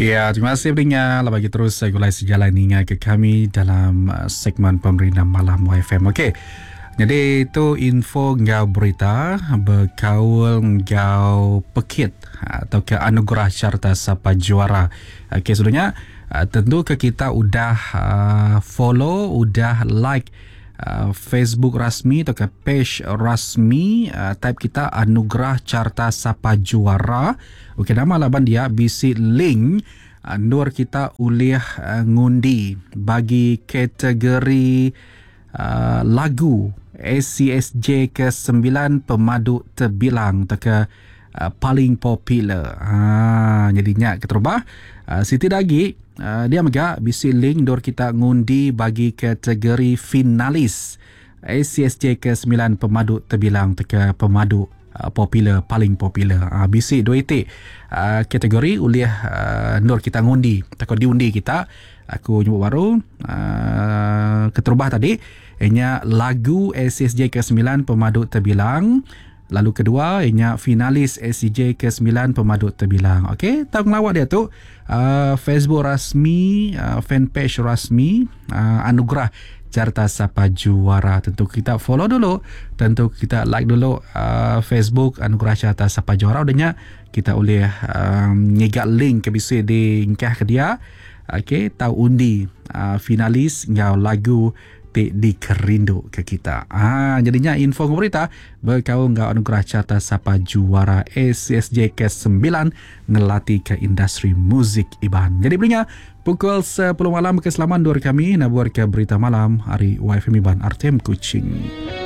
Ya, terima kasih pendengar. Bagi terus saya gulai sejalan hingga ke kami dalam segmen Pemerintah Malam YFM. Okey. Jadi itu info ngau berita berkaul ngau pekit atau ke anugerah carta sapa juara. Okey, sebelumnya tentu ke kita udah follow, udah like Facebook rasmi atau ke page rasmi, type kita anugerah carta sapa juara. Okey, nama laban dia bisi link nur kita ulih ngundi bagi kategori lagu ACSJ ke-9 pemadu terbilang atau paling popular. Jadinya keterubah Siti Dagi dia megak bisi link dor kita ngundi bagi kategori finalis ACSJ ke-9 pemadu terbilang atau pemadu popular, paling popular. Bisi dua itik kategori ulih nur kita ngundi takut diundi kita. Aku nyebut baru keterubah tadi ianya lagu ACSJ ke-9 pemadu terbilang. Lalu kedua ianya finalis ACSJ ke-9 pemadu terbilang. Okey, tahu ngelawak dia tu Facebook rasmi, fanpage rasmi anugerah carta sapa juara. Tentu kita follow dulu, tentu kita like dulu Facebook anugerah carta sapa juara. Udahnya kita boleh ngegak link ke bisa diingkah ke dia. Okey, tahu undi finalis ngau lagu di kerindu ke kita. Jadinya info berita berkau ngau anugerah carta sapa juara ACSJ ke-9 ngelatih ke industri muzik Iban. Jadi berinya pukul 10 malam keselamatan dua kami nak buat ke berita malam hari YFM Iban RTM Kuching.